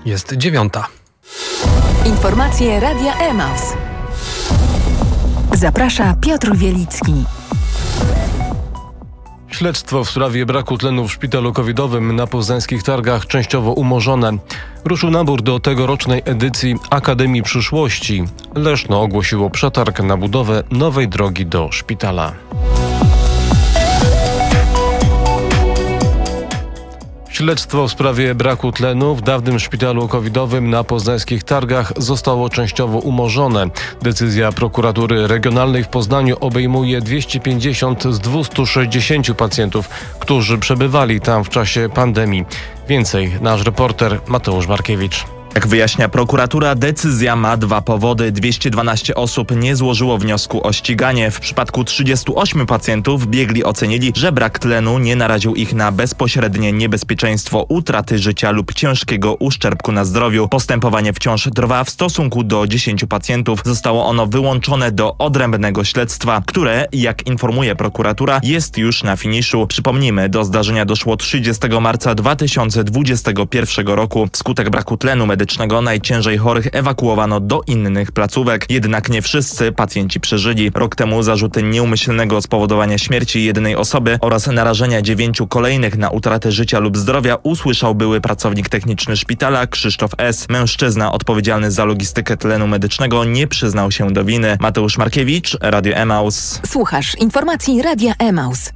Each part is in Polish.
Jest 9. Informacje Radia Emaus. Zaprasza Piotr Wielicki. Śledztwo w sprawie braku tlenu w szpitalu covidowym na poznańskich targach częściowo umorzone. Ruszył nabór do tegorocznej edycji Akademii Przyszłości. Leszno ogłosiło przetarg na budowę nowej drogi do szpitala. Śledztwo w sprawie braku tlenu w dawnym szpitalu covidowym na poznańskich targach zostało częściowo umorzone. Decyzja prokuratury regionalnej w Poznaniu obejmuje 250 z 260 pacjentów, którzy przebywali tam w czasie pandemii. Więcej nasz reporter Mateusz Markiewicz. Jak wyjaśnia prokuratura, decyzja ma dwa powody. 212 osób nie złożyło wniosku o ściganie. W przypadku 38 pacjentów biegli ocenili, że brak tlenu nie naraził ich na bezpośrednie niebezpieczeństwo utraty życia lub ciężkiego uszczerbku na zdrowiu. Postępowanie wciąż trwa. W stosunku do 10 pacjentów zostało ono wyłączone do odrębnego śledztwa, które, jak informuje prokuratura, jest już na finiszu. Przypomnijmy, do zdarzenia doszło 30 marca 2021 roku. Wskutek braku tlenu medycznego najciężej chorych ewakuowano do innych placówek, jednak nie wszyscy pacjenci przeżyli. Rok temu zarzuty nieumyślnego spowodowania śmierci jednej osoby oraz narażenia 9 kolejnych na utratę życia lub zdrowia usłyszał były pracownik techniczny szpitala Krzysztof S. Mężczyzna odpowiedzialny za logistykę tlenu medycznego nie przyznał się do winy. Mateusz Markiewicz, Radio Emaus. Słuchasz informacji Radia Emaus.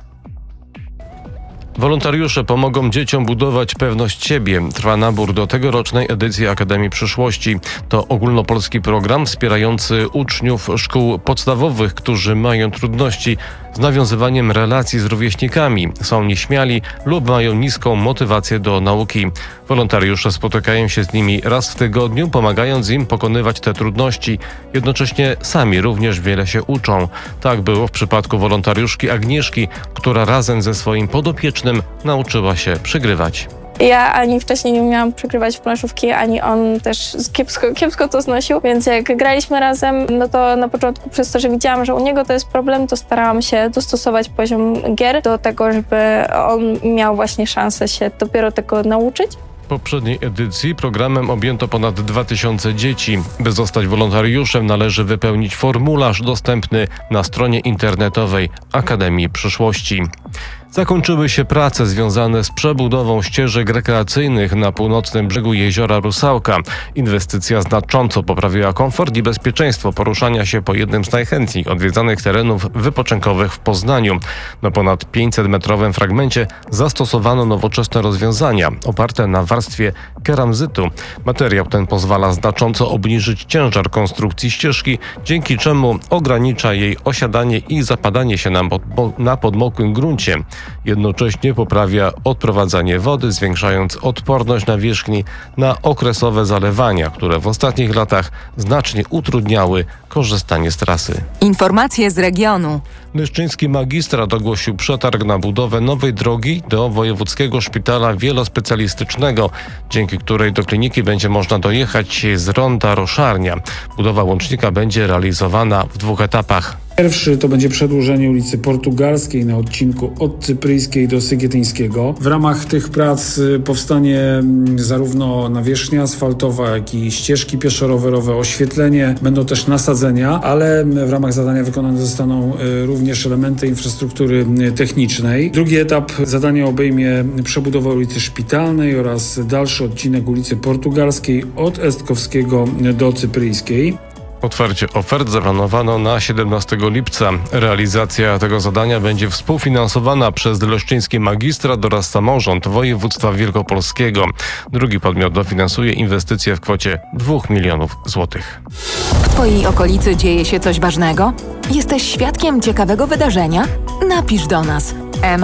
Wolontariusze pomogą dzieciom budować pewność siebie. Trwa nabór do tegorocznej edycji Akademii Przyszłości. To ogólnopolski program wspierający uczniów szkół podstawowych, którzy mają trudności z nawiązywaniem relacji z rówieśnikami, są nieśmiali lub mają niską motywację do nauki. Wolontariusze spotykają się z nimi raz w tygodniu, pomagając im pokonywać te trudności. Jednocześnie sami również wiele się uczą. Tak było w przypadku wolontariuszki Agnieszki, która razem ze swoim podopiecznym nauczyła się przegrywać. Ja ani wcześniej nie umiałam przegrywać w planszówki, ani on też kiepsko to znosił, więc jak graliśmy razem, no to na początku przez to, że widziałam, że u niego to jest problem, to starałam się dostosować poziom gier do tego, żeby on miał właśnie szansę się dopiero tego nauczyć. W poprzedniej edycji programem objęto ponad 2000 dzieci. By zostać wolontariuszem, należy wypełnić formularz dostępny na stronie internetowej Akademii Przyszłości. Zakończyły się prace związane z przebudową ścieżek rekreacyjnych na północnym brzegu jeziora Rusałka. Inwestycja znacząco poprawiła komfort i bezpieczeństwo poruszania się po jednym z najchętniej odwiedzanych terenów wypoczynkowych w Poznaniu. Na ponad 500-metrowym fragmencie zastosowano nowoczesne rozwiązania oparte na warstwie keramzytu. Materiał ten pozwala znacząco obniżyć ciężar konstrukcji ścieżki, dzięki czemu ogranicza jej osiadanie i zapadanie się na podmokłym gruncie. Jednocześnie poprawia odprowadzanie wody, zwiększając odporność nawierzchni na okresowe zalewania, które w ostatnich latach znacznie utrudniały korzystanie z trasy. Informacje z regionu. Leszczyński magistrat ogłosił przetarg na budowę nowej drogi do Wojewódzkiego Szpitala Wielospecjalistycznego, dzięki której do kliniki będzie można dojechać z ronda Roszarnia. Budowa łącznika będzie realizowana w 2 etapach. Pierwszy to będzie przedłużenie ulicy Portugalskiej na odcinku od Cypryjskiej do Sygietyńskiego. W ramach tych prac powstanie zarówno nawierzchnia asfaltowa, jak i ścieżki pieszo-rowerowe, oświetlenie, będą też nasadzenia, ale w ramach zadania wykonane zostaną również elementy infrastruktury technicznej. Drugi etap zadania obejmie przebudowę ulicy Szpitalnej oraz dalszy odcinek ulicy Portugalskiej od Estkowskiego do Cypryjskiej. Otwarcie ofert zaplanowano na 17 lipca. Realizacja tego zadania będzie współfinansowana przez Leszczyński Magistrat oraz samorząd województwa wielkopolskiego. Drugi podmiot dofinansuje inwestycje w kwocie 2 milionów złotych. W Twojej okolicy dzieje się coś ważnego? Jesteś świadkiem ciekawego wydarzenia? Napisz do nas.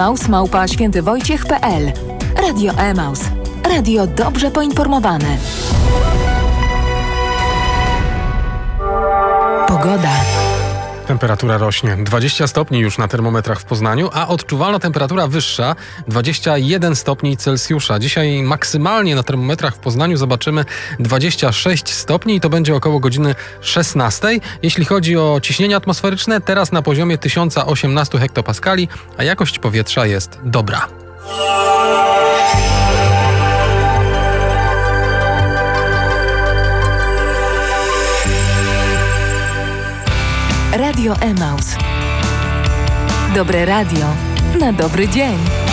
emaus@świętywojciech.pl. Radio Emaus. Radio dobrze poinformowane. Pogoda. Temperatura rośnie. 20 stopni już na termometrach w Poznaniu, a odczuwalna temperatura wyższa 21 stopni Celsjusza. Dzisiaj maksymalnie na termometrach w Poznaniu zobaczymy 26 stopni i to będzie około godziny 16. Jeśli chodzi o ciśnienie atmosferyczne, teraz na poziomie 1018 hektopaskali, a jakość powietrza jest dobra. Radio Emaus. Dobre radio na dobry dzień.